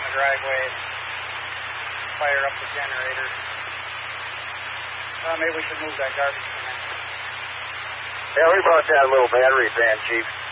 the driveway, fire up the generator. Maybe we should move that garbage can. Yeah, we brought that little battery van, Chief.